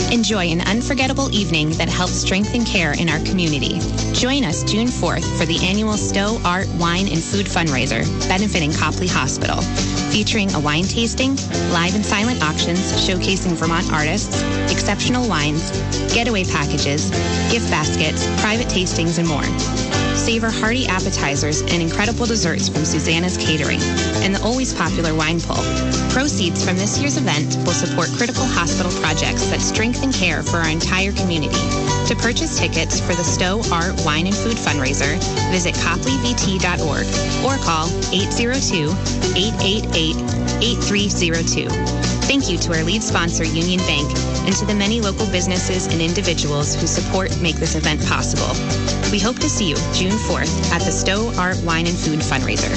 Enjoy an unforgettable evening that helps strengthen care in our community. Join us June 4th for the annual Stowe Art, Wine, and Food fundraiser benefiting Copley Hospital, featuring a wine tasting, live and silent auctions showcasing Vermont artists, exceptional wines, getaway packages, gift baskets, private tastings, and more. Savor hearty appetizers and incredible desserts from Susanna's Catering and the always popular wine pull. Proceeds from this year's event will support critical hospital projects that strengthen care for our entire community. To purchase tickets for the Stowe Art, Wine, and Food fundraiser, visit copleyvt.org or call 802-888-8302. Thank you to our lead sponsor, Union Bank, and to the many local businesses and individuals who make this event possible. We hope to see you June 4th at the Stowe Art, Wine, and Food fundraiser.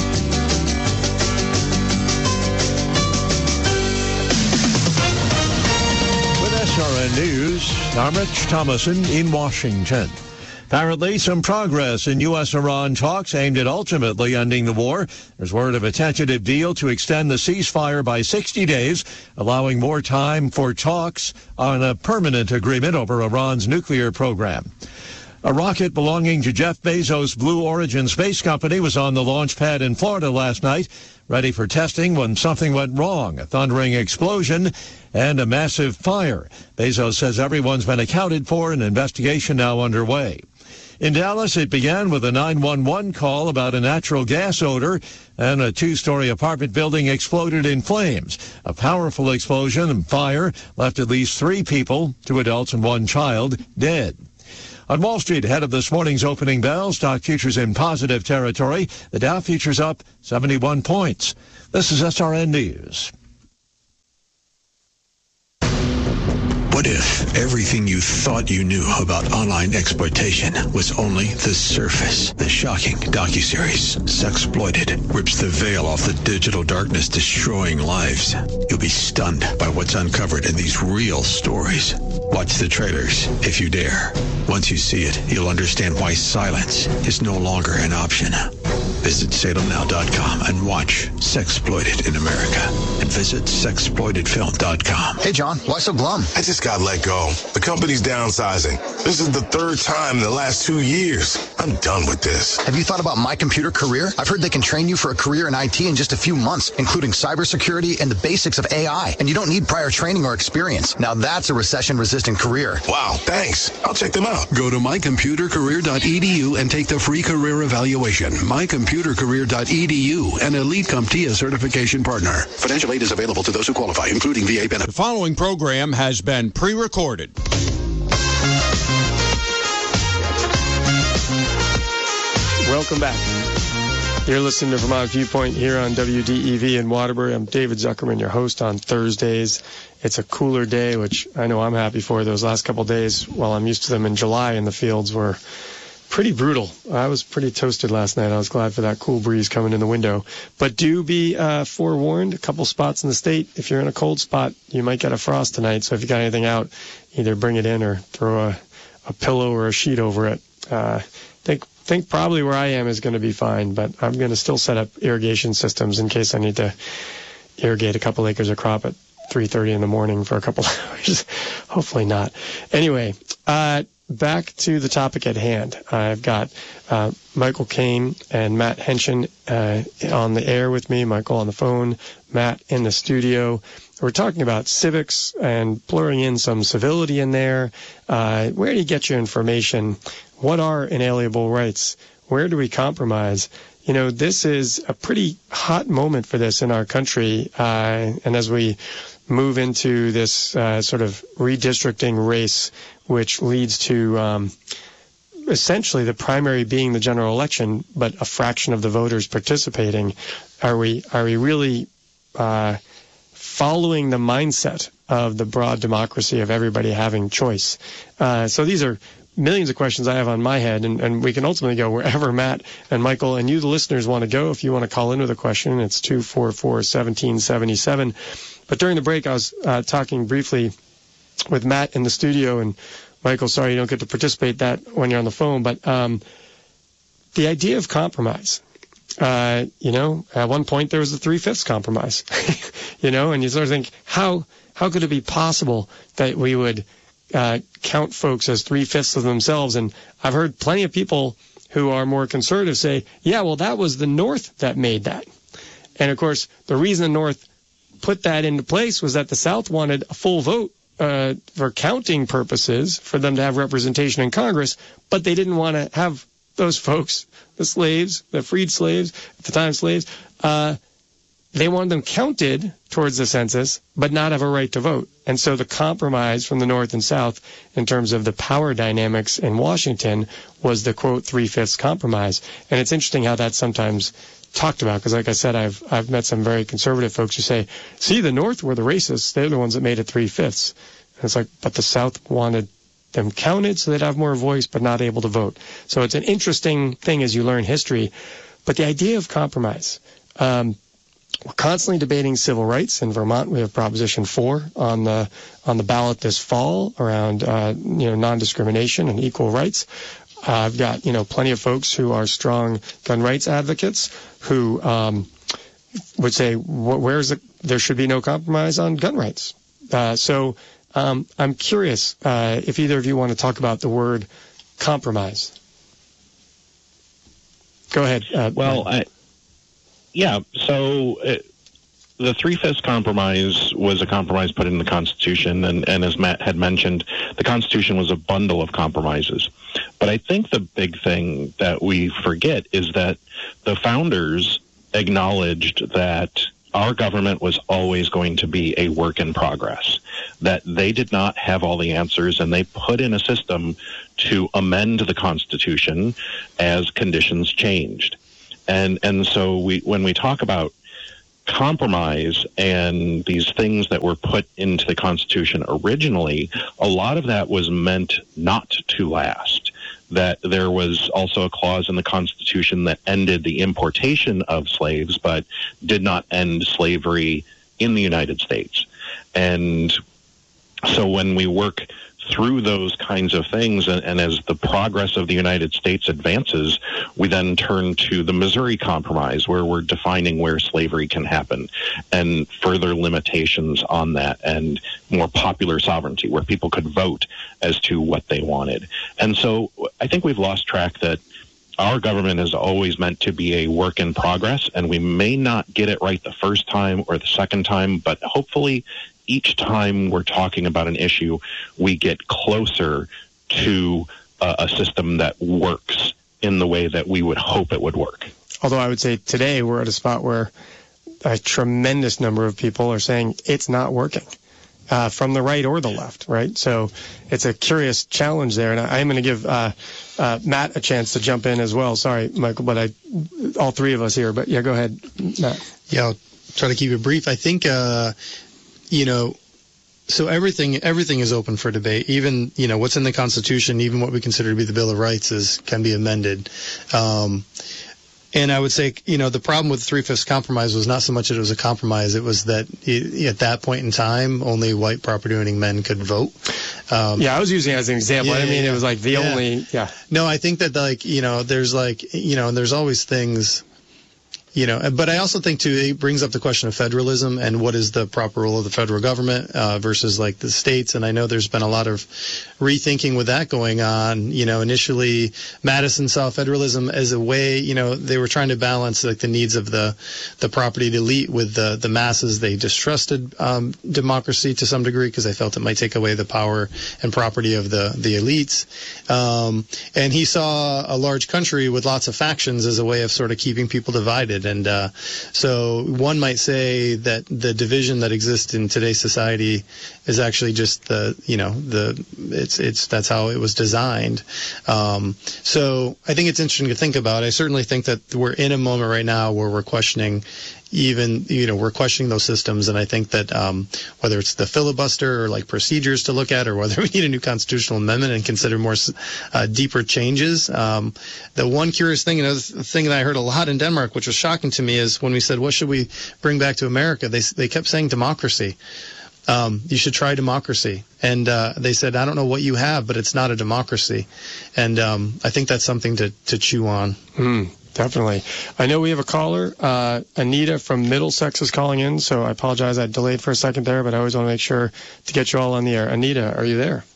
With SRN News, I'm Rich Thomason in Washington. Apparently, some progress in U.S.-Iran talks aimed at ultimately ending the war. There's word of a tentative deal to extend the ceasefire by 60 days, allowing more time for talks on a permanent agreement over Iran's nuclear program. A rocket belonging to Jeff Bezos' Blue Origin space company was on the launch pad in Florida last night, ready for testing when something went wrong, a thundering explosion and a massive fire. Bezos says everyone's been accounted for, an investigation now underway. In Dallas, it began with a 911 call about a natural gas odor, and a two-story apartment building exploded in flames. A powerful explosion and fire left at least 3 people, 2 adults and 1 child, dead. On Wall Street, ahead of this morning's opening bell, stock futures in positive territory. The Dow futures up 71 points. This is SRN News. What if everything you thought you knew about online exploitation was only the surface? The shocking docuseries, Sexploited, rips the veil off the digital darkness, destroying lives. You'll be stunned by what's uncovered in these real stories. Watch the trailers, if you dare. Once you see it, you'll understand why silence is no longer an option. Visit salemnow.com and watch Sexploited in America. And visit sexploitedfilm.com. Hey, John, why so glum? I just got let go. The company's downsizing. This is the 3rd time in the last 2 years. I'm done with this. Have you thought about My Computer Career? I've heard they can train you for a career in IT in just a few months, including cybersecurity and the basics of AI. And you don't need prior training or experience. Now that's a recession-resistant career. Wow, thanks. I'll check them out. Go to mycomputercareer.edu and take the free career evaluation. mycomputercareer.edu, an Elite CompTIA certification partner. Financial aid is available to those who qualify, including VA benefits. The following program has been pre-recorded. Welcome back. You're listening to Vermont Viewpoint here on WDEV in Waterbury. I'm David Zuckerman, your host on Thursdays. It's a cooler day, which I know I'm happy for. Those last couple of days, while I'm used to them in July in the fields, were pretty brutal. I was pretty toasted last night. I was glad for that cool breeze coming in the window. But do be forewarned, a couple spots in the state. If you're in a cold spot, you might get a frost tonight. So if you got anything out, either bring it in or throw a pillow or a sheet over it. Think probably where I am is going to be fine, but I'm going to still set up irrigation systems in case I need to irrigate a couple acres of crop at 3:30 in the morning for a couple hours. Hopefully not. Anyway, back to the topic at hand. I've got Michael Kane and Matt Henshin on the air with me, Michael on the phone, Matt in the studio. We're talking about civics and blurring in some civility in there. Where do you get your information? What are inalienable rights? Where do we compromise? You know, this is a pretty hot moment for this in our country. And as we move into this sort of redistricting race, which leads to essentially the primary being the general election, but a fraction of the voters participating, are we really following the mindset of the broad democracy of everybody having choice? So these are millions of questions I have on my head, and we can ultimately go wherever Matt and Michael and you, the listeners, want to go. If you want to call in with a question, it's 244-1777. But during the break, I was talking briefly with Matt in the studio, and Michael, sorry you don't get to participate that when you're on the phone, but the idea of compromise. At one point there was a 3/5 compromise, and you sort of think, how could it be possible that we would count folks as 3/5 of themselves. And I've heard plenty of people who are more conservative say, yeah, well, that was the North that made that. And, of course, the reason the North put that into place was that the South wanted a full vote for counting purposes for them to have representation in Congress, but they didn't want to have those folks, the slaves, the freed slaves, at the time slaves, they wanted them counted towards the census, but not have a right to vote. And so the compromise from the North and South in terms of the power dynamics in Washington was the, quote, 3/5 compromise. And it's interesting how that's sometimes talked about, because like I said, I've met some very conservative folks who say, see, the North were the racists. They're the ones that made it 3/5. And it's like, but the South wanted them counted so they'd have more voice, but not able to vote. So it's an interesting thing as you learn history. But the idea of compromise, we're constantly debating civil rights. In Vermont, we have Proposition 4 on the ballot this fall around non-discrimination and equal rights. I've got plenty of folks who are strong gun rights advocates who would say there should be no compromise on gun rights. So I'm curious if either of you want to talk about the word compromise. Go ahead. So the 3/5 compromise was a compromise put in the Constitution, and as Matt had mentioned, the Constitution was a bundle of compromises. But I think the big thing that we forget is that the founders acknowledged that our government was always going to be a work in progress, that they did not have all the answers, and they put in a system to amend the Constitution as conditions changed. And so when we talk about compromise and these things that were put into the Constitution originally, a lot of that was meant not to last. That there was also a clause in the Constitution that ended the importation of slaves, but did not end slavery in the United States. And so when we work through those kinds of things, and as the progress of the United States advances, we then turn to the Missouri Compromise, where we're defining where slavery can happen, and further limitations on that, and more popular sovereignty, where people could vote as to what they wanted. And so I think we've lost track that our government is always meant to be a work in progress, and we may not get it right the first time or the second time, but hopefully each time we're talking about an issue, we get closer to a system that works in the way that we would hope it would work. Although I would say today we're at a spot where a tremendous number of people are saying it's not working, from the right or the left, right? So it's a curious challenge there. And I'm going to give Matt a chance to jump in as well. Sorry, Michael, but all three of us here. But yeah, go ahead, Matt. Yeah, I'll try to keep it brief. I think so everything is open for debate. Even, what's in the Constitution, even what we consider to be the Bill of Rights can be amended. And I would say, the problem with the 3/5 compromise was not so much that it was a compromise. It was that at that point in time, only white property owning men could vote. I was using it as an example. It was like the only. No, I think that there's and there's always things. But I also think, too, it brings up the question of federalism and what is the proper role of the federal government versus, the states. And I know there's been a lot of rethinking with that going on. Initially, Madison saw federalism as a way, they were trying to balance, the needs of the propertied elite with the masses. They distrusted democracy to some degree because they felt it might take away the power and property of the elites. And he saw a large country with lots of factions as a way of sort of keeping people divided. And so one might say that the division that exists in today's society is actually just that's how it was designed. So I think it's interesting to think about. I certainly think that we're in a moment right now where we're questioning we're questioning those systems, and I think that whether it's the filibuster or procedures to look at, or whether we need a new constitutional amendment and consider more deeper changes. The one curious thing, the thing that I heard a lot in Denmark, which was shocking to me, is when we said, what should we bring back to America? They kept saying democracy. You should try democracy. And they said, I don't know what you have, but it's not a democracy. And I think that's something to chew on. Definitely. I know we have a caller. Anita from Middlesex is calling in, so I apologize. I delayed for a second there, but I always want to make sure to get you all on the air. Anita, are you there?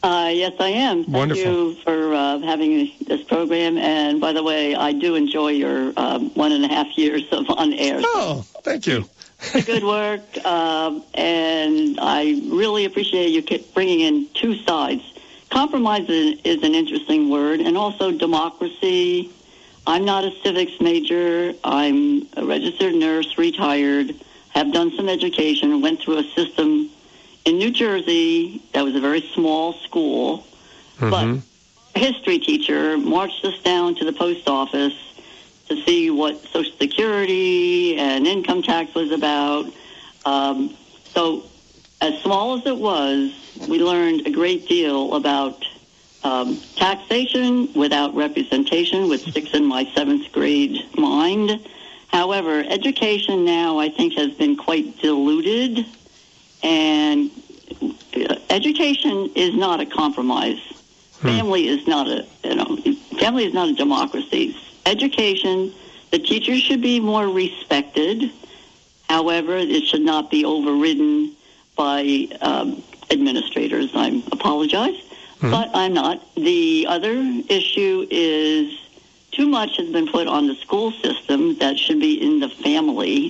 Yes, I am. Wonderful. Thank you for having this program. And by the way, I do enjoy your 1.5 years of on air. Oh, thank you. Good work. And I really appreciate you bringing in two sides. Compromise is an interesting word, and also democracy. I'm not a civics major. I'm a registered nurse, retired, have done some education, went through a system in New Jersey that was a very small school, but a history teacher marched us down to the post office to see what Social Security and income tax was about. So as small as it was, we learned a great deal about taxation without representation, which sticks in my 7th grade mind. However, education now, I think, has been quite diluted, and education is not a compromise. Family is not a democracy. Education, the teachers should be more respected. However, it should not be overridden by administrators. I apologize, but I'm not. The other issue is too much has been put on the school system that should be in the family.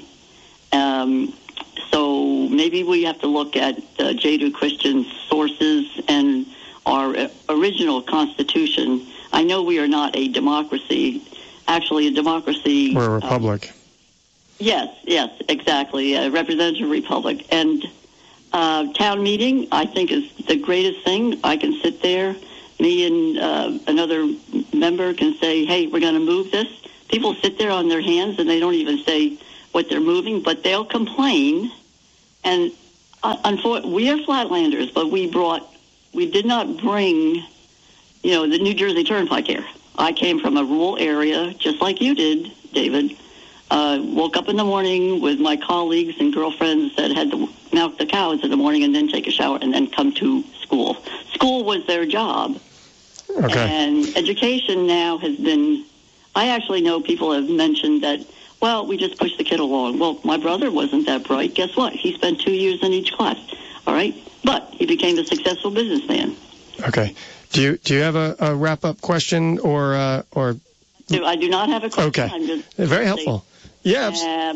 So maybe we have to look at Judeo-Christian sources and our original Constitution. I know we are not a democracy. Actually, a democracy. We're a republic. Yes, exactly. A representative republic. And town meeting, I think, is the greatest thing. I can sit there. Me and another member can say, hey, we're going to move this. People sit there on their hands, and they don't even say what they're moving, but they'll complain. And unfortunately, we are flatlanders, but we did not bring, the New Jersey Turnpike here. I came from a rural area, just like you did, David. Woke up in the morning with my colleagues and girlfriends that had to milk the cows in the morning and then take a shower and then come to school. School was their job. Okay. And education now has been, I actually know people have mentioned that, well, we just push the kid along. Well, my brother wasn't that bright. Guess what? He spent 2 years in each class. All right? But he became a successful businessman. Okay. Do you have a wrap-up question or I do not have a question. Okay. I'm just very helpful. Yeah.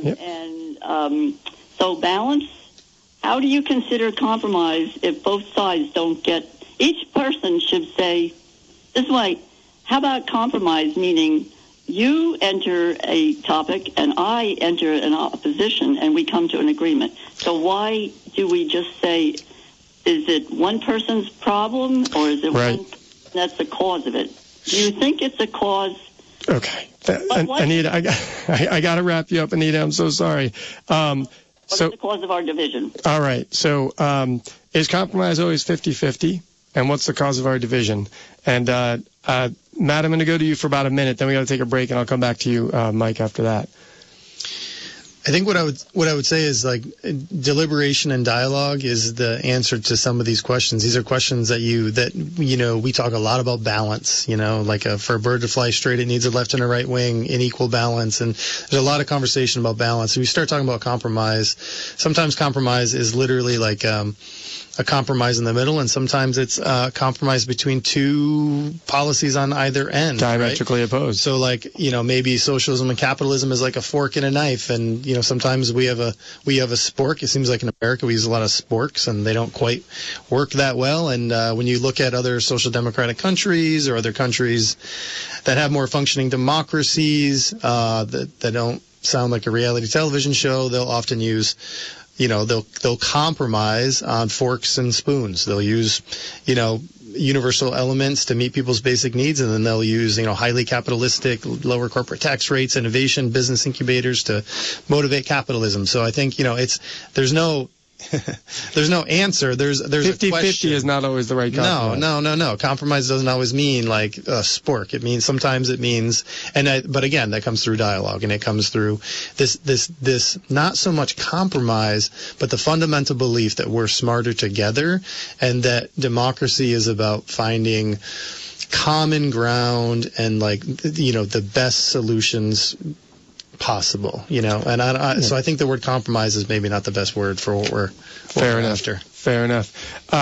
So balance. How do you consider compromise if both sides don't get? Each person should say, this way. How about compromise? Meaning, you enter a topic and I enter an opposition, and we come to an agreement. So why do we just say? Is it one person's problem, or is it one that's the cause of it? Do you think it's a cause? Okay. Anita, I got to wrap you up, Anita. I'm so sorry. What's the cause of our division? All right. So is compromise always 50-50? And what's the cause of our division? And, Matt, I'm going to go to you for about a minute. Then we got to take a break, and I'll come back to you, Mike, after that. I think what I would say is like deliberation and dialogue is the answer to some of these questions. These are questions that we talk a lot about balance, like for a bird to fly straight, it needs a left and a right wing in equal balance. And there's a lot of conversation about balance. So we start talking about compromise. Sometimes compromise is literally like, a compromise in the middle, and sometimes it's a compromise between two policies on either end. Diametrically opposed. So maybe socialism and capitalism is like a fork and a knife, and sometimes we have a spork. It seems like in America we use a lot of sporks, and they don't quite work that well. And when you look at other social democratic countries or other countries that have more functioning democracies that don't sound like a reality television show, they'll often use they'll compromise on forks and spoons. They'll use, universal elements to meet people's basic needs, and then they'll use, highly capitalistic, lower corporate tax rates, innovation, business incubators to motivate capitalism. So I think, there's no answer. There's 50-50 is not always the right compromise. No. Compromise doesn't always mean like a spork. Sometimes it means, but again, that comes through dialogue, and it comes through this not so much compromise, but the fundamental belief that we're smarter together, and that democracy is about finding common ground and the best solutions possible, and so I think the word compromise is maybe not the best word for what we're after. Fair enough.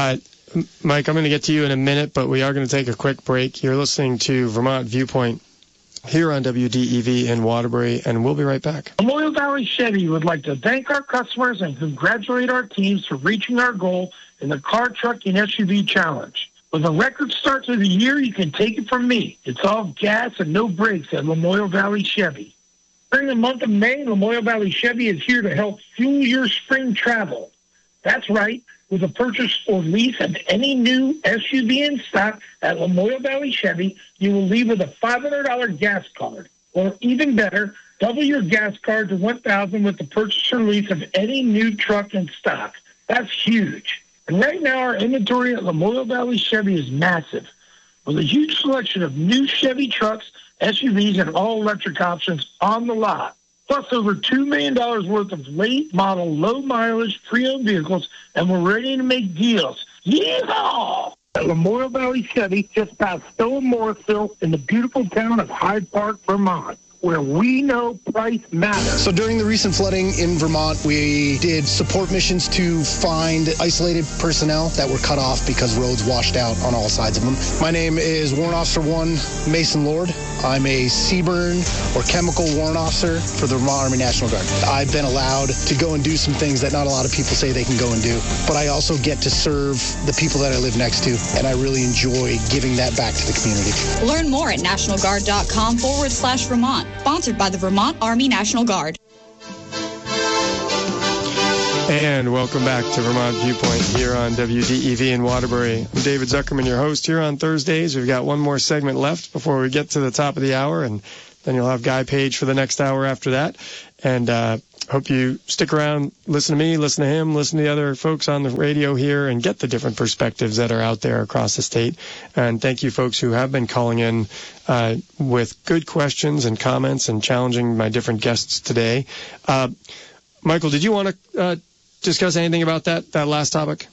Mike, I'm going to get to you in a minute, but we are going to take a quick break. You're listening to Vermont Viewpoint here on WDEV in Waterbury, and we'll be right back. Memorial Valley Chevy would like to thank our customers and congratulate our teams for reaching our goal in the Car, Truck, and SUV Challenge. With a record start to the year, you can take it from me. It's all gas and no brakes at Memorial Valley Chevy. During the month of May, Memorial Valley Chevy is here to help fuel your spring travel. That's right. With a purchase or lease of any new SUV in stock at Memorial Valley Chevy, you will leave with a $500 gas card. Or even better, double your gas card to $1,000 with the purchase or lease of any new truck in stock. That's huge. And right now, our inventory at Memorial Valley Chevy is massive, with a huge selection of new Chevy trucks, SUVs, and all-electric options on the lot. Plus over $2 million worth of late model, low mileage, pre-owned vehicles, and we're ready to make deals. Yeehaw! At Memorial Valley Chevy, just past Stowe and Morrisville, in the beautiful town of Hyde Park, Vermont, where we know price matters. So during the recent flooding in Vermont, we did support missions to find isolated personnel that were cut off because roads washed out on all sides of them. My name is Warrant Officer 1 Mason Lord. I'm a CBRN or chemical warrant officer for the Vermont Army National Guard. I've been allowed to go and do some things that not a lot of people say they can go and do, but I also get to serve the people that I live next to, and I really enjoy giving that back to the community. Learn more at nationalguard.com/Vermont. Sponsored by the Vermont Army National Guard. And welcome back to Vermont Viewpoint here on WDEV in Waterbury. I'm David Zuckerman, your host here on Thursdays. We've got one more segment left before we get to the top of the hour, and then you'll have Guy Page for the next hour after that. And hope you stick around, listen to me, listen to him, listen to the other folks on the radio here, and get the different perspectives that are out there across the state. And thank you folks who have been calling in with good questions and comments and challenging my different guests today. Michael, did you want to discuss anything about that last topic?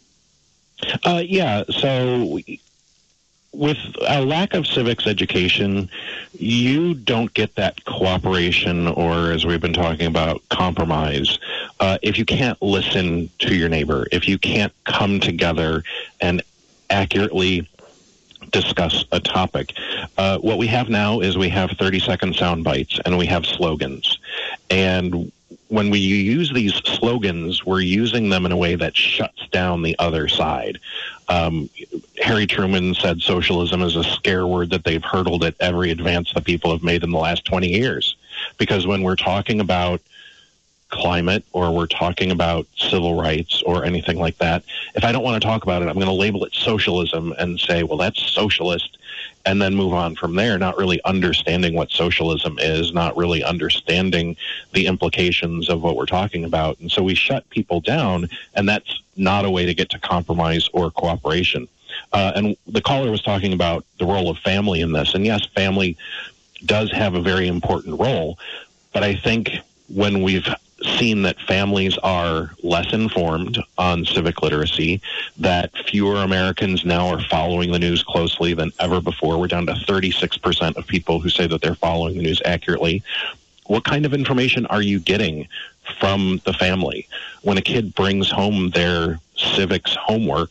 Yeah, so with a lack of civics education, you don't get that cooperation, or as we've been talking about, compromise, if you can't listen to your neighbor, if you can't come together and accurately discuss a topic. What we have now is we have 30-second sound bites and we have slogans. And when we use these slogans, we're using them in a way that shuts down the other side. Harry Truman said socialism is a scare word that they've hurled at every advance that people have made in the last 20 years. Because when we're talking about climate or we're talking about civil rights or anything like that, if I don't want to talk about it, I'm going to label it socialism and say, well, that's socialist, and then move on from there, not really understanding what socialism is, not really understanding the implications of what we're talking about. And so we shut people down, and that's not a way to get to compromise or cooperation. And the caller was talking about the role of family in this. And yes, family does have a very important role, but I think when we've seen that families are less informed on civic literacy, that fewer Americans now are following the news closely than ever before. We're down to 36% of people who say that they're following the news accurately. What kind of information are you getting from the family? When a kid brings home their civics homework,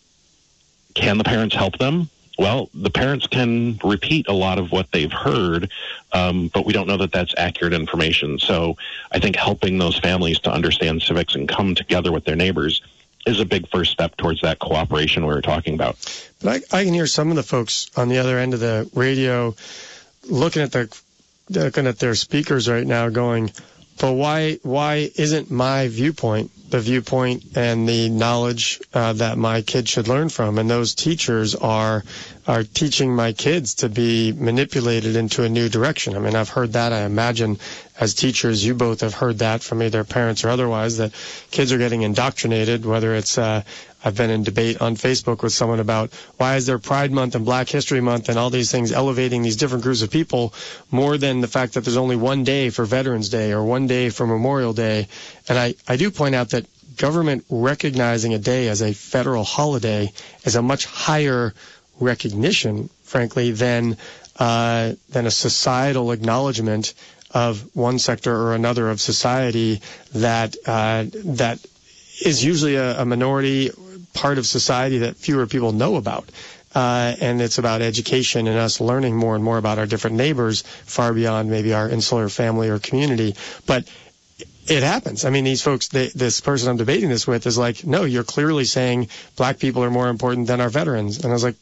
can the parents help them? Well, the parents can repeat a lot of what they've heard, but we don't know that that's accurate information. So I think helping those families to understand civics and come together with their neighbors is a big first step towards that cooperation we were talking about. But I can hear some of the folks on the other end of the radio looking at their speakers right now going, but why isn't my viewpoint the viewpoint and the knowledge that my kids should learn from? And those teachers are teaching my kids to be manipulated into a new direction. I mean, I've heard that. I imagine as teachers, you both have heard that from either parents or otherwise, that kids are getting indoctrinated, whether it's I've been in debate on Facebook with someone about why is there Pride Month and Black History Month and all these things elevating these different groups of people more than the fact that there's only one day for Veterans Day or one day for Memorial Day. And I do point out that government recognizing a day as a federal holiday is a much higher recognition, frankly, than a societal acknowledgement of one sector or another of society that is usually a minority part of society that fewer people know about. And it's about education and us learning more and more about our different neighbors, far beyond maybe our insular family or community. But it happens. I mean, these folks, this person I'm debating this with is like, no, you're clearly saying black people are more important than our veterans. And I was like,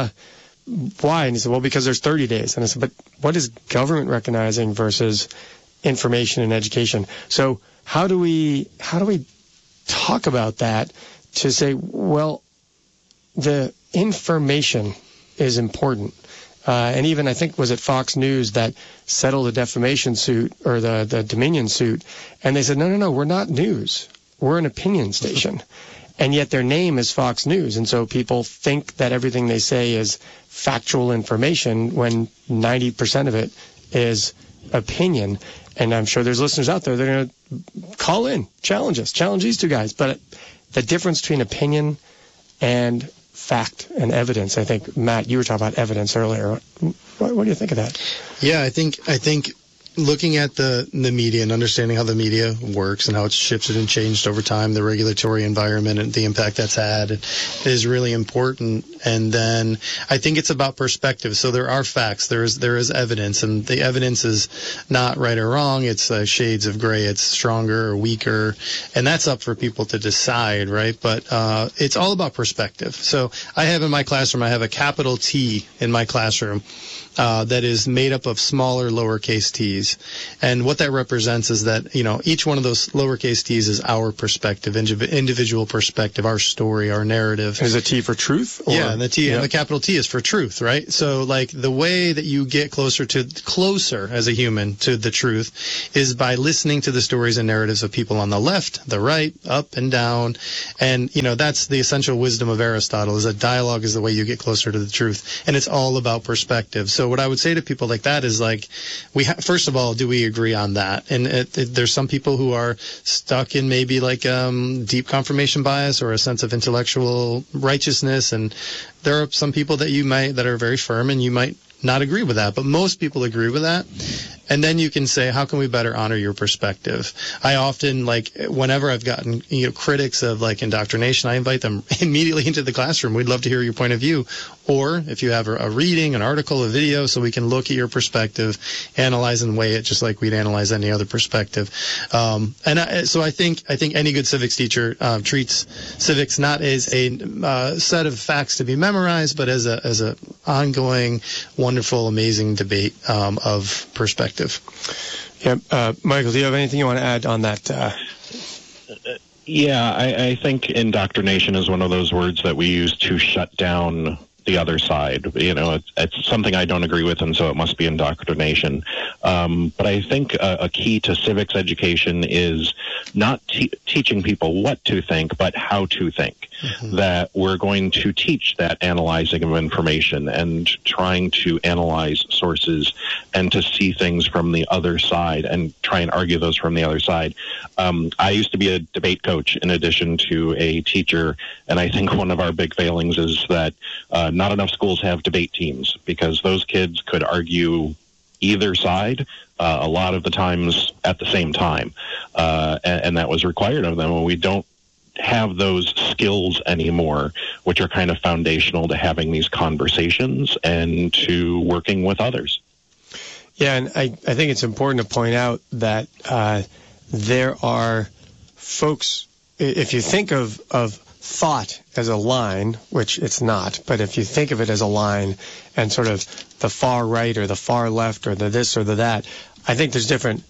why? And he said, well, because there's 30 days. And I said, but what is government recognizing versus information and education? So how do we talk about that to say, well, the information is important? And even, I think, was it Fox News that settled the defamation suit or the Dominion suit? And they said, no, we're not news. We're an opinion station. And yet their name is Fox News. And so people think that everything they say is factual information when 90% of it is opinion. And I'm sure there's listeners out there that are going to call in, challenge these two guys. But the difference between opinion and fact and evidence, I think, Matt, you were talking about evidence earlier. What do you think of that? Yeah, I think looking at the media and understanding how the media works and how it's shifted and changed over time, the regulatory environment and the impact that's had is really important. And then I think it's about perspective. So there are facts, there is evidence, and the evidence is not right or wrong. It's shades of gray. It's stronger or weaker, and that's up for people to decide, right? But it's all about perspective. So I have in my classroom, I have a capital T in my classroom that is made up of smaller lowercase t's. And what that represents is that, each one of those lowercase t's is our perspective, individual perspective, our story, our narrative. Is a T for truth? Or? Yeah, and the capital T is for truth, right? So, like, the way that you get closer as a human to the truth is by listening to the stories and narratives of people on the left, the right, up and down. And, that's the essential wisdom of Aristotle, is that dialogue is the way you get closer to the truth. And it's all about perspective. So what I would say to people like that is, like, first of all, do we agree on that? And there's some people who are stuck in maybe like deep confirmation bias or a sense of intellectual righteousness, and there are some people that are very firm, and you might not agree with that, but most people agree with that. And then you can say, how can we better honor your perspective? I often, whenever I've gotten critics of indoctrination, I invite them immediately into the classroom. We'd love to hear your point of view. Or if you have a reading, an article, a video, so we can look at your perspective, analyze and weigh it just like we'd analyze any other perspective. So I think any good civics teacher treats civics not as a set of facts to be memorized, but as a ongoing, wonderful, amazing debate of perspective. Yeah, Michael, do you have anything you want to add on that? Yeah, I think indoctrination is one of those words that we use to shut down the other side. It's something I don't agree with, and so it must be indoctrination. But I think a key to civics education is not teaching people what to think, but how to think. Mm-hmm. That we're going to teach that analyzing of information and trying to analyze sources and to see things from the other side and try and argue those from the other side. I used to be a debate coach in addition to a teacher, and I think one of our big failings is that not enough schools have debate teams, because those kids could argue either side a lot of the times at the same time, and that was required of them, and we don't have those skills anymore, which are kind of foundational to having these conversations and to working with others. Yeah, and I think it's important to point out that there are folks, if you think of thought as a line, which it's not, but if you think of it as a line and sort of the far right or the far left or the this or the that, I think there's different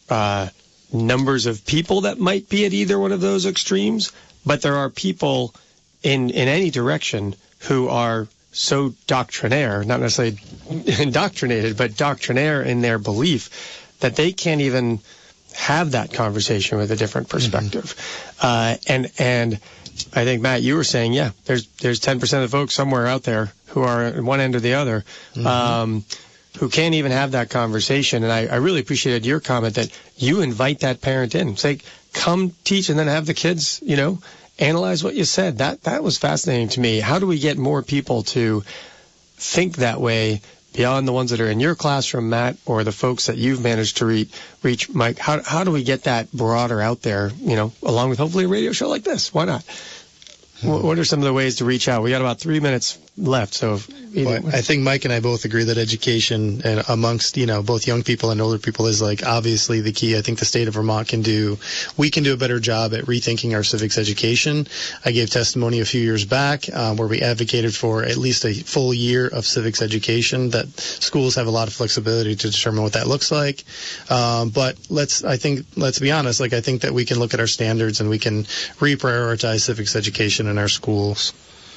numbers of people that might be at either one of those extremes, but there are people in any direction who are so doctrinaire, not necessarily indoctrinated, but doctrinaire in their belief that they can't even have that conversation with a different perspective. Mm-hmm. And I think, Matt, you were saying, yeah, there's 10% of the folks somewhere out there who are at one end or the other, mm-hmm. Who can't even have that conversation. And I really appreciated your comment that you invite that parent in. Say, come teach and then have the kids, analyze what you said. That was fascinating to me. How do we get more people to think that way beyond the ones that are in your classroom, Matt, or the folks that you've managed to reach, Mike? How do we get that broader out there, along with hopefully a radio show like this? Why not? what are some of the ways to reach out? We got about 3 minutes left, so I think Mike and I both agree that education and amongst, both young people and older people is obviously the key. I think the state of Vermont we can do a better job at rethinking our civics education. I gave testimony a few years back where we advocated for at least a full year of civics education, that schools have a lot of flexibility to determine what that looks like. But let's be honest, I think that we can look at our standards and we can reprioritize civics education in our schools.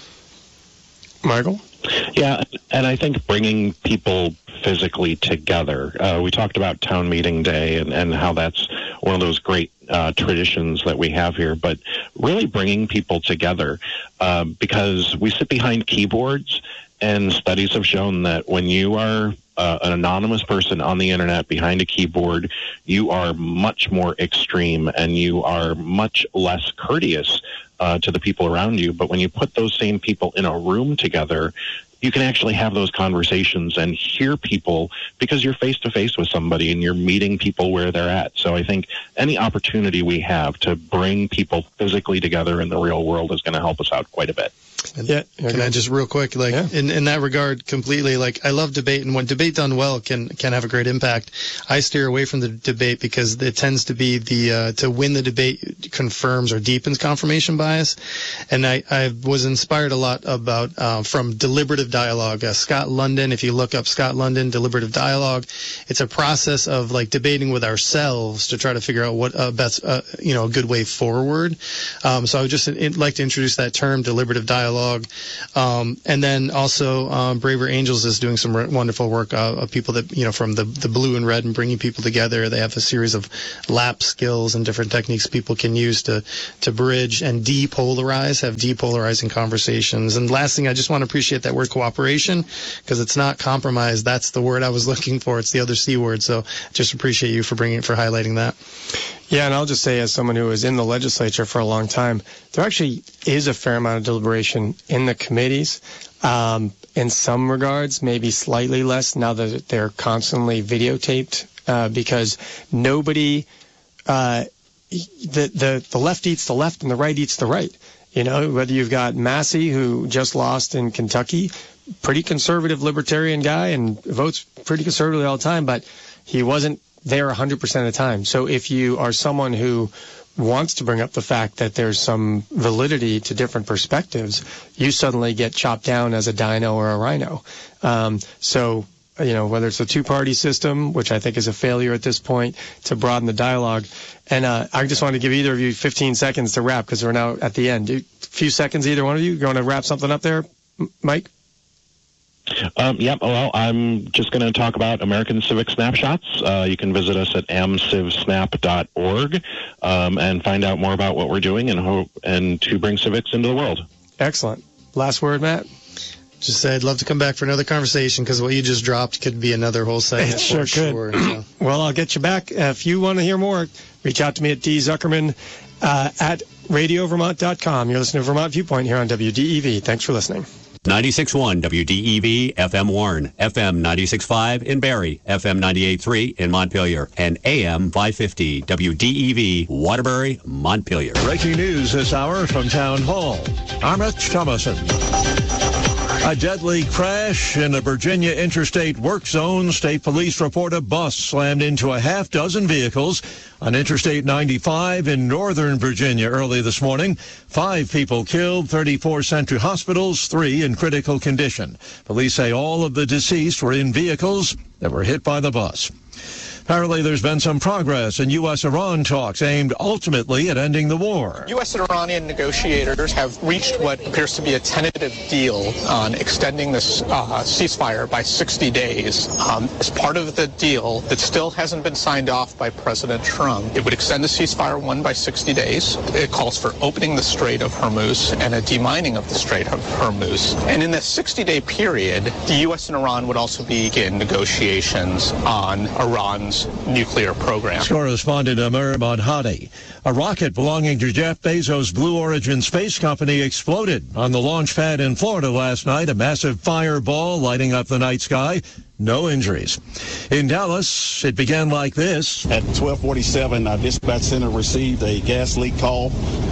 Michael? Yeah, and I think bringing people physically together. We talked about town meeting day and how that's one of those great traditions that we have here, but really bringing people together because we sit behind keyboards, and studies have shown that when you are an anonymous person on the internet behind a keyboard, you are much more extreme and you are much less courteous to the people around you. But when you put those same people in a room together, you can actually have those conversations and hear people because you're face to face with somebody and you're meeting people where they're at. So I think any opportunity we have to bring people physically together in the real world is going to help us out quite a bit. Yeah, can I just real quick, in that regard, completely, I love debate, and when debate done well can have a great impact. I steer away from the debate because it tends to be to win the debate confirms or deepens confirmation bias, and I was inspired a lot about from deliberative dialogue. Scott London, if you look up Scott London, deliberative dialogue, it's a process of debating with ourselves to try to figure out what best a good way forward. So I would just like to introduce that term, deliberative dialogue. And then also Braver Angels is doing some wonderful work of people that, from the blue and red and bringing people together. They have a series of lap skills and different techniques people can use to bridge and have depolarizing conversations. And last thing, I just want to appreciate that word cooperation, because it's not compromise. That's the word I was looking for. It's the other C word. So just appreciate you for highlighting that. Yeah, and I'll just say, as someone who was in the legislature for a long time, there actually is a fair amount of deliberation in the committees. In some regards, maybe slightly less now that they're constantly videotaped, because nobody, the left eats the left and the right eats the right. Whether you've got Massey, who just lost in Kentucky, pretty conservative libertarian guy and votes pretty conservatively all the time, but he wasn't there 100% of the time. So if you are someone who wants to bring up the fact that there's some validity to different perspectives, you suddenly get chopped down as a dino or a rhino. So whether it's a two-party system, which I think is a failure at this point, to broaden the dialogue. And I just want to give either of you 15 seconds to wrap, because we're now at the end. A few seconds, either one of you. You want to wrap something up there, Mike? Well, I'm just going to talk about American Civic Snapshots. You can visit us at amcivsnap.org and find out more about what we're doing and to bring civics into the world. Excellent. Last word, Matt? Just say I'd love to come back for another conversation, because what you just dropped could be another whole segment. It sure could. So. Well, I'll get you back. If you want to hear more, reach out to me at dzuckerman at radiovermont.com. You're listening to Vermont Viewpoint here on WDEV. Thanks for listening. 96.1 WDEV FM Warren, FM 96.5 in Barrie, FM 98.3 in Montpelier, and AM 550 WDEV Waterbury, Montpelier. Breaking news this hour from Town Hall. I'm Rich Thomason. A deadly crash in the Virginia Interstate Work Zone. State police report a bus slammed into a half dozen vehicles on Interstate 95 in northern Virginia early this morning. 5 people killed, 34 sent to hospitals, 3 in critical condition. Police say all of the deceased were in vehicles that were hit by the bus. Apparently, there's been some progress in U.S.-Iran talks aimed ultimately at ending the war. U.S. and Iranian negotiators have reached what appears to be a tentative deal on extending this ceasefire by 60 days. As part of the deal that still hasn't been signed off by President Trump, it would extend the ceasefire by 60 days. It calls for opening the Strait of Hormuz and a demining of the Strait of Hormuz. And in the 60-day period, the U.S. and Iran would also begin negotiations on Iran's nuclear program. Correspondent Amir Madhadi. A rocket belonging to Jeff Bezos' Blue Origin space company exploded on the launch pad in Florida last night. A massive fireball lighting up the night sky. No injuries. In Dallas, it began like this. At 12:47, our dispatch center received a gas leak call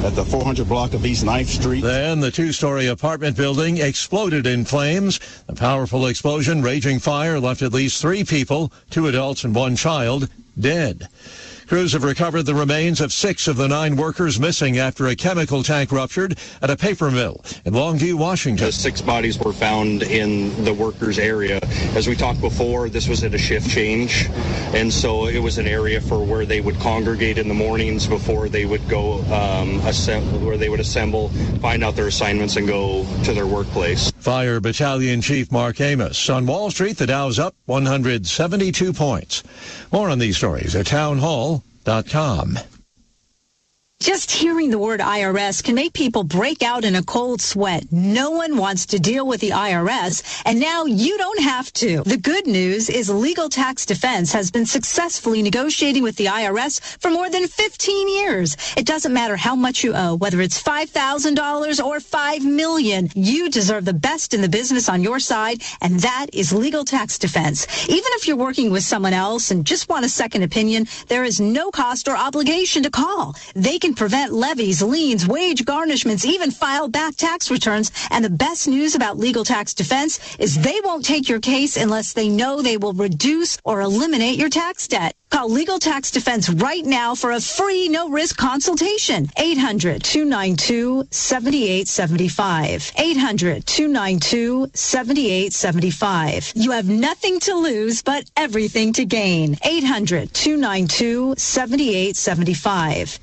at the 400 block of East 9th Street. Then the two-story apartment building exploded in flames. The powerful explosion, raging fire, left at least 3 people, 2 adults and 1 child, dead. Crews have recovered the remains of 6 of the 9 workers missing after a chemical tank ruptured at a paper mill in Longview, Washington. 6 bodies were found in the workers' area. As we talked before, this was at a shift change, and so it was an area for where they would congregate in the mornings before they would go where they would assemble, find out their assignments, and go to their workplace. Fire Battalion Chief Mark Amos. On Wall Street, the Dow's up 172 points. More on these stories at townhall.com. Just hearing the word IRS can make people break out in a cold sweat. No one wants to deal with the IRS, and now you don't have to. The good news is Legal Tax Defense has been successfully negotiating with the IRS for more than 15 years. It doesn't matter how much you owe, whether it's $5,000 or $5 million. You deserve the best in the business on your side, and that is Legal Tax Defense. Even if you're working with someone else and just want a second opinion, there is no cost or obligation to call. They can prevent levies, liens, wage garnishments, even file back tax returns. And the best news about Legal Tax Defense is they won't take your case unless they know they will reduce or eliminate your tax debt. Call Legal Tax Defense right now for a free, no-risk consultation. 800-292-7875. 800-292-7875. You have nothing to lose, but everything to gain. 800-292-7875.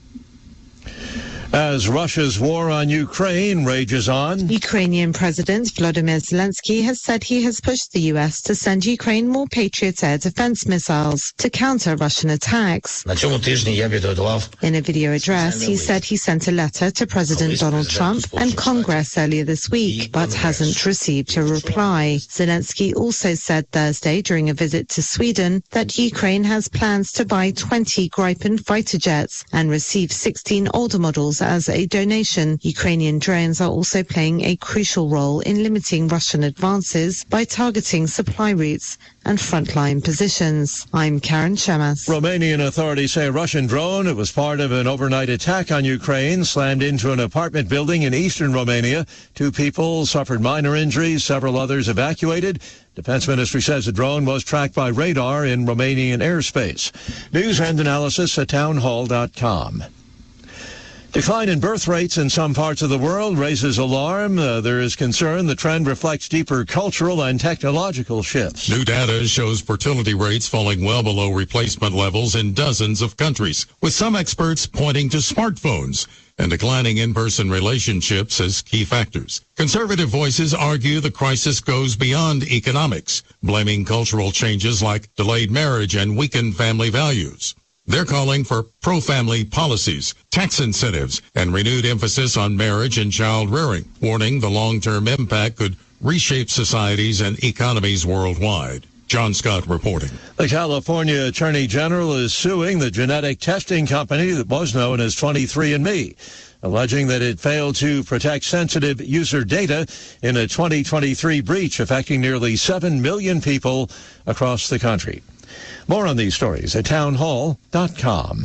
As Russia's war on Ukraine rages on, Ukrainian President Volodymyr Zelensky has said he has pushed the U.S. to send Ukraine more Patriot air defense missiles to counter Russian attacks. In a video address, he said he sent a letter to President Donald Trump and Congress earlier this week, but hasn't received a reply. Zelensky also said Thursday during a visit to Sweden that Ukraine has plans to buy 20 Gripen fighter jets and receive 16 older models as a donation. Ukrainian drones are also playing a crucial role in limiting Russian advances by targeting supply routes and frontline positions. I'm Karen Shemas. Romanian authorities say a Russian drone that was part of an overnight attack on Ukraine slammed into an apartment building in eastern Romania. 2 people suffered minor injuries, several others evacuated. Defense Ministry says the drone was tracked by radar in Romanian airspace. News and analysis at townhall.com. Decline in birth rates in some parts of the world raises alarm. There is concern the trend reflects deeper cultural and technological shifts. New data shows fertility rates falling well below replacement levels in dozens of countries, with some experts pointing to smartphones and declining in-person relationships as key factors. Conservative voices argue the crisis goes beyond economics, blaming cultural changes like delayed marriage and weakened family values. They're calling for pro-family policies, tax incentives, and renewed emphasis on marriage and child rearing, warning the long-term impact could reshape societies and economies worldwide. John Scott reporting. The California Attorney General is suing the genetic testing company that was known as 23andMe, alleging that it failed to protect sensitive user data in a 2023 breach affecting nearly 7 million people across the country. More on these stories at townhall.com.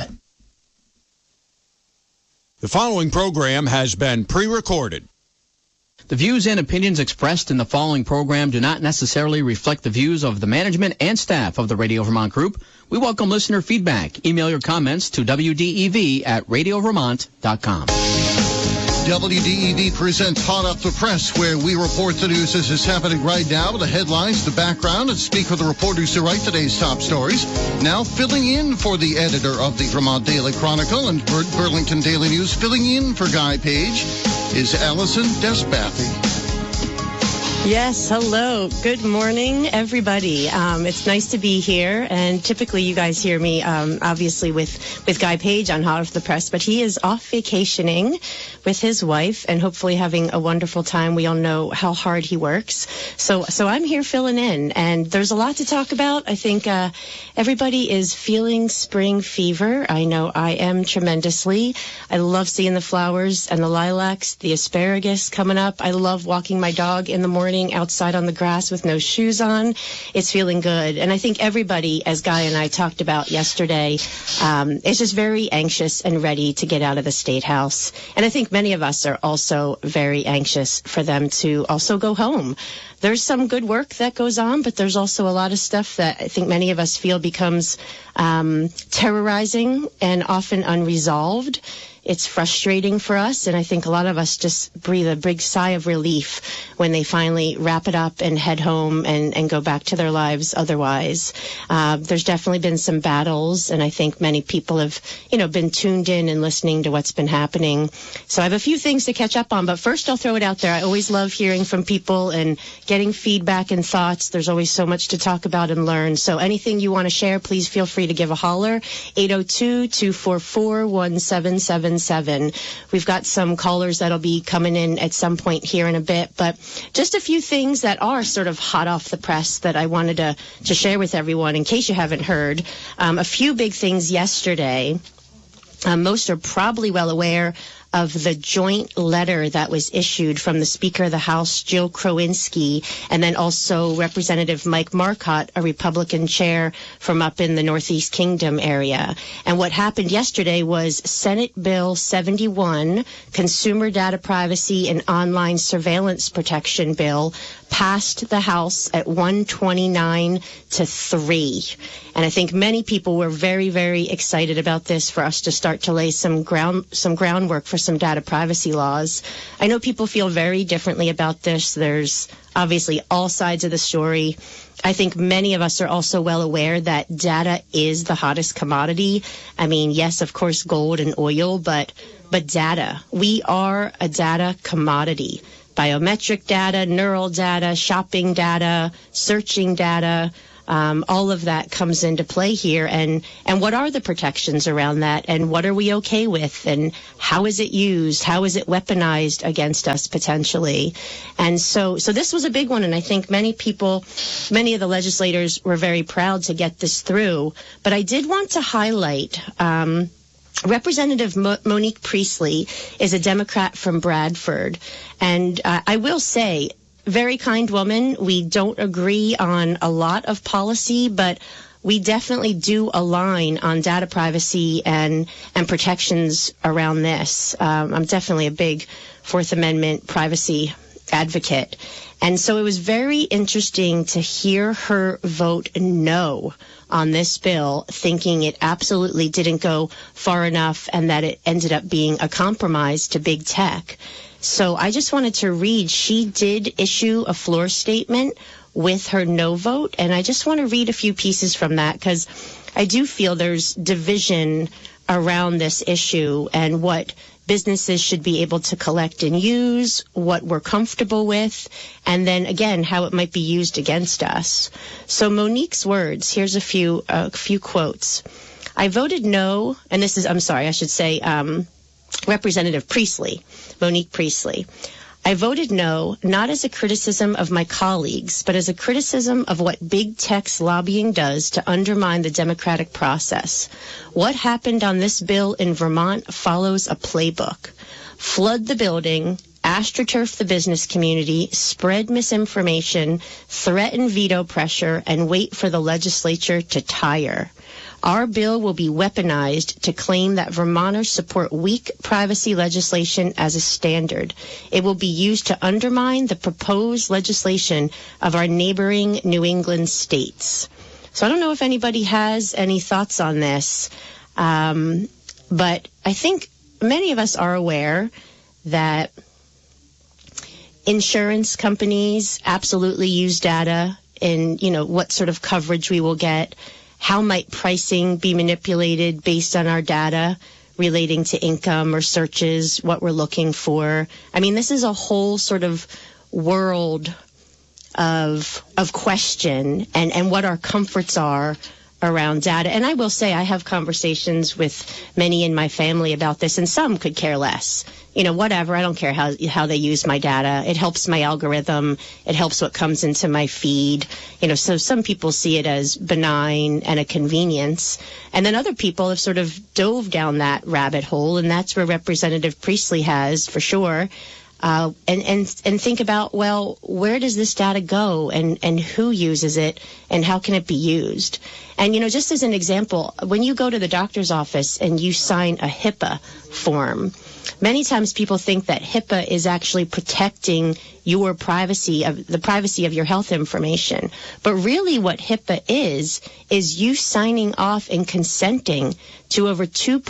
The following program has been pre-recorded. The views and opinions expressed in the following program do not necessarily reflect the views of the management and staff of the Radio Vermont Group. We welcome listener feedback. Email your comments to wdev@radiovermont.com. WDEV presents Hot Off the Press, where we report the news as it's happening right now, the headlines, the background, and speak with the reporters who write today's top stories. Now filling in for the editor of the Vermont Daily Chronicle and Burlington Daily News, filling in for Guy Page, is Allison Desbathy. Yes, hello. Good morning, everybody. It's nice to be here, and typically you guys hear me, obviously, with Guy Page on Hot Off the Press, but he is off vacationing with his wife and hopefully having a wonderful time. We all know how hard he works. So I'm here filling in, and there's a lot to talk about. I think everybody is feeling spring fever. I know I am tremendously. I love seeing the flowers and the lilacs, the asparagus coming up. I love walking my dog in the morning morning outside on the grass with no shoes on. It's feeling good. And I think everybody, as Guy and I talked about yesterday, is just very anxious and ready to get out of the State House. And I think many of us are also very anxious for them to also go home. There's some good work that goes on, but there's also a lot of stuff that I think many of us feel becomes terrorizing and often unresolved. It's frustrating for us, and I think a lot of us just breathe a big sigh of relief when they finally wrap it up and head home and go back to their lives otherwise. There's definitely been some battles, and I think many people have, been tuned in and listening to what's been happening. So I have a few things to catch up on, but first I'll throw it out there. I always love hearing from people and getting feedback and thoughts. There's always so much to talk about and learn. So anything you want to share, please feel free to give a holler. 802-244-1777. We've got some callers that'll be coming in at some point here in a bit, but just a few things that are sort of hot off the press that I wanted to share with everyone in case you haven't heard. A few big things yesterday. Most are probably well aware of the joint letter that was issued from the Speaker of the House, Jill Krowinski, and then also Representative Mike Marcotte, a Republican chair from up in the Northeast Kingdom area. And what happened yesterday was Senate Bill 71, Consumer Data Privacy and Online Surveillance Protection Bill, passed the House at 129-3. And I think many people were very, very excited about this for us to start to lay some groundwork for some data privacy laws. I know people feel very differently about this. There's obviously all sides of the story. I think many of us are also well aware that data is the hottest commodity. I mean, yes, of course, gold and oil, but data. We are a data commodity. Biometric data, neural data, shopping data, searching data, all of that comes into play here. And what are the protections around that? And what are we okay with? And how is it used? How is it weaponized against us potentially? And so this was a big one. And I think many of the legislators were very proud to get this through. But I did want to highlight, Representative Monique Priestley is a Democrat from Bradford. And I will say, very kind woman. We don't agree on a lot of policy, but we definitely do align on data privacy and protections around this. I'm definitely a big Fourth Amendment privacy advocate. And so it was very interesting to hear her vote no on this bill, thinking it absolutely didn't go far enough and that it ended up being a compromise to big tech. So I just wanted to read, she did issue a floor statement with her no vote, and I just want to read a few pieces from that because I do feel there's division around this issue and what businesses should be able to collect and use, what we're comfortable with, and then again, how it might be used against us. So Monique's words, here's a few quotes. I voted no, and this is, Representative Priestley, Monique Priestley. I voted no, not as a criticism of my colleagues, but as a criticism of what big tech's lobbying does to undermine the democratic process. What happened on this bill in Vermont follows a playbook. Flood the building, astroturf the business community, spread misinformation, threaten veto pressure, and wait for the legislature to tire. Our bill will be weaponized to claim that Vermonters support weak privacy legislation as a standard. It will be used to undermine the proposed legislation of our neighboring New England states. So I don't know if anybody has any thoughts on this, but I think many of us are aware that insurance companies absolutely use data in, what sort of coverage we will get. How might pricing be manipulated based on our data relating to income or searches, what we're looking for? I mean, this is a whole sort of world of question and what our comforts are around data. And I will say I have conversations with many in my family about this, and some could care less. Whatever, I don't care how they use my data. It helps my algorithm. It helps what comes into my feed. So some people see it as benign and a convenience. And then other people have sort of dove down that rabbit hole, and that's where Representative Priestley has, for sure. and think about, well, where does this data go and who uses it and how can it be used? And, just as an example, when you go to the doctor's office and you sign a HIPAA form, many times people think that HIPAA is actually protecting your privacy, the privacy of your health information. But really what HIPAA is you signing off and consenting to over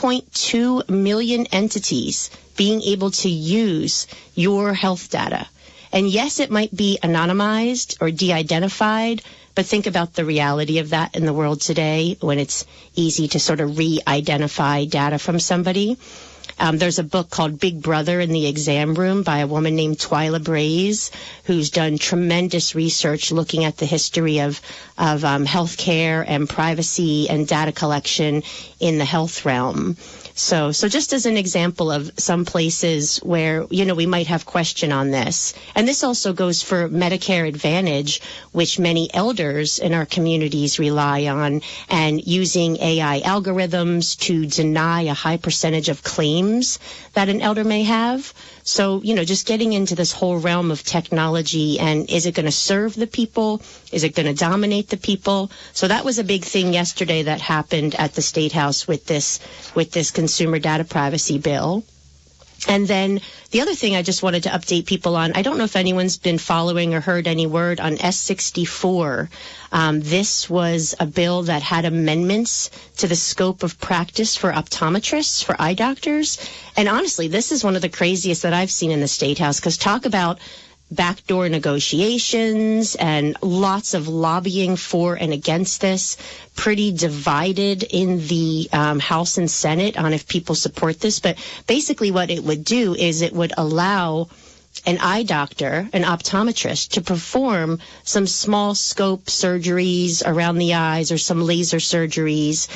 2.2 million entities being able to use your health data. And yes, it might be anonymized or de-identified, but think about the reality of that in the world today when it's easy to sort of re-identify data from somebody. There's a book called Big Brother in the Exam Room by a woman named Twyla Braze, who's done tremendous research looking at the history of healthcare and privacy and data collection in the health realm. So just as an example of some places where, we might have question on this. And this also goes for Medicare Advantage, which many elders in our communities rely on, and using AI algorithms to deny a high percentage of claims that an elder may have. So, just getting into this whole realm of technology, and is it going to serve the people? Is it going to dominate the people? So that was a big thing yesterday that happened at the State House with this consumer data privacy bill. And then the other thing I just wanted to update people on, I don't know if anyone's been following or heard any word on S64. This was a bill that had amendments to the scope of practice for optometrists, for eye doctors. And honestly, this is one of the craziest that I've seen in the State House, because talk about backdoor negotiations and lots of lobbying for and against this, pretty divided in the House and Senate on if people support this. But basically what it would do is it would allow an eye doctor, an optometrist, to perform some small scope surgeries around the eyes or some laser surgeries,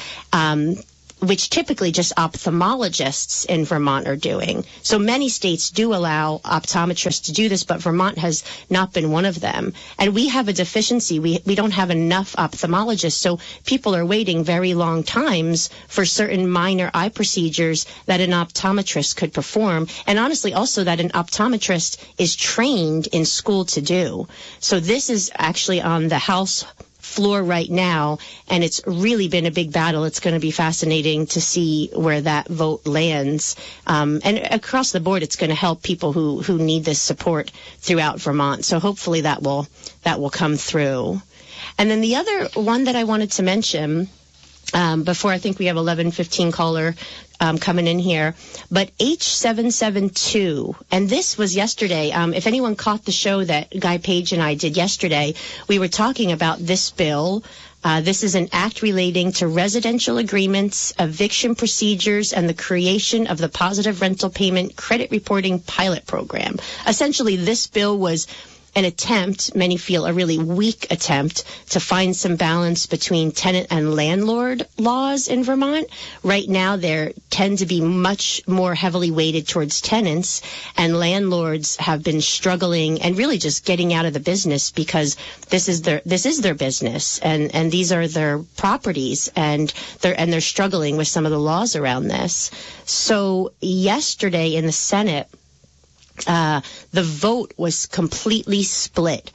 which typically just ophthalmologists in Vermont are doing. So many states do allow optometrists to do this, but Vermont has not been one of them. And we have a deficiency. We don't have enough ophthalmologists, so people are waiting very long times for certain minor eye procedures that an optometrist could perform. And honestly, also that an optometrist is trained in school to do. So this is actually on the House floor right now, and it's really been a big battle. It's going to be fascinating to see where that vote lands. And across the board, it's going to help people who need this support throughout Vermont. So hopefully that will come through. And then the other one that I wanted to mention, before I think we have 11:15 caller coming in here, but H772, and this was yesterday. If anyone caught the show that Guy Page and I did yesterday, we were talking about this bill. This is an act relating to residential agreements, eviction procedures, and the creation of the Positive Rental Payment Credit Reporting Pilot Program. Essentially, this bill was an attempt, many feel a really weak attempt, to find some balance between tenant and landlord laws in Vermont. Right now, they tend to be much more heavily weighted towards tenants, and landlords have been struggling and really just getting out of the business because this is their business, and these are their properties, and they're struggling with some of the laws around this. So yesterday in the Senate, the vote was completely split,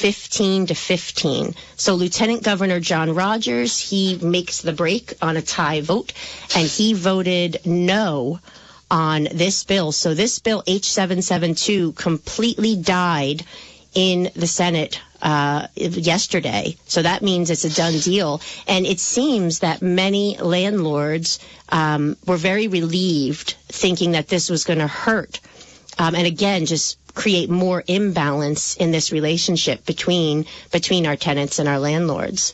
15-15. So Lieutenant Governor John Rogers, he makes the break on a tie vote, and he voted no on this bill. So this bill, H772, completely died in the Senate yesterday. So that means it's a done deal. And it seems that many landlords were very relieved, thinking that this was going to hurt. And again, just create more imbalance in this relationship between our tenants and our landlords.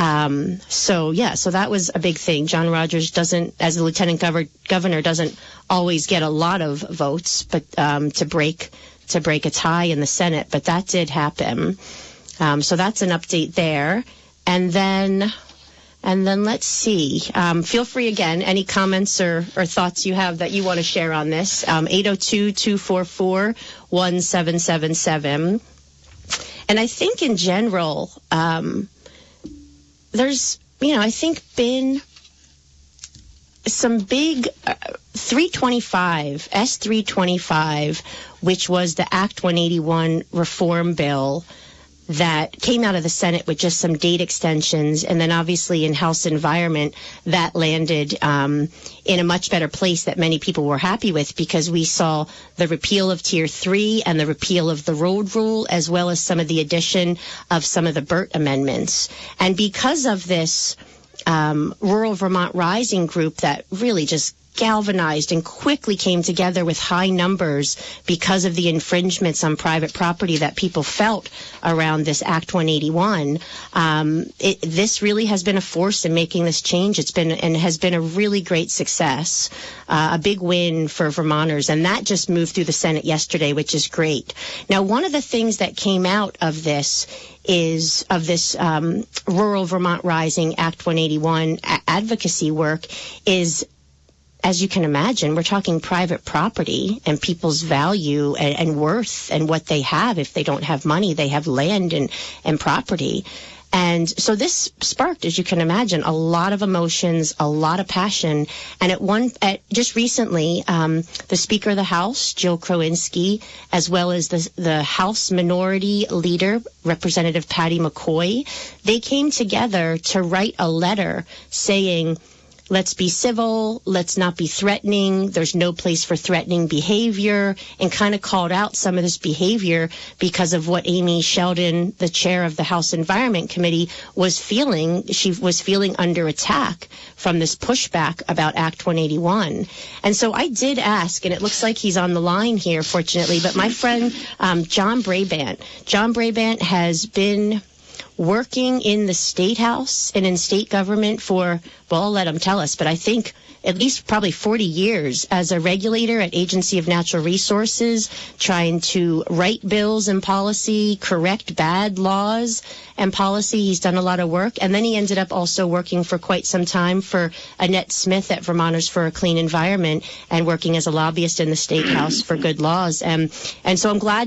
So that was a big thing. John Rogers doesn't, as the lieutenant governor, doesn't always get a lot of votes, but to break a tie in the Senate. But that did happen. So that's an update there. And then let's see. Feel free again, any comments or thoughts you have that you want to share on this. 802-244-1777. And I think in general, there's, I think some big 325, S325, which was the Act 181 reform bill that came out of the Senate with just some date extensions, and then obviously in House Environment that landed in a much better place that many people were happy with, because we saw the repeal of Tier 3 and the repeal of the road rule, as well as some of the addition of some of the Burt amendments. And because of this Rural Vermont Rising group that really just galvanized and quickly came together with high numbers because of the infringements on private property that people felt around this Act 181. This really has been a force in making this change. It's been and has been a really great success, a big win for Vermonters, and that just moved through the Senate yesterday, which is great. Now, one of the things that came out of this Rural Vermont Rising Act 181 advocacy work is, as you can imagine, we're talking private property and people's value and worth and what they have. If they don't have money, they have land and property. And so this sparked, as you can imagine, a lot of emotions, a lot of passion. And just recently, the Speaker of the House, Jill Krowinski, as well as the House Minority Leader, Representative Patty McCoy, they came together to write a letter saying, let's be civil, let's not be threatening, there's no place for threatening behavior, and kind of called out some of this behavior because of what Amy Sheldon, the chair of the House Environment Committee, was feeling. She was feeling under attack from this pushback about Act 181. And so I did ask, and it looks like he's on the line here, fortunately, but my friend John Brabant has been working in the State House and in state government for, well, I'll let him tell us, but I think at least probably 40 years as a regulator at Agency of Natural Resources, trying to write bills and policy, correct bad laws and policy. He's done a lot of work. And then he ended up also working for quite some time for Annette Smith at Vermonters for a Clean Environment and working as a lobbyist in the State House for good laws. And so I'm glad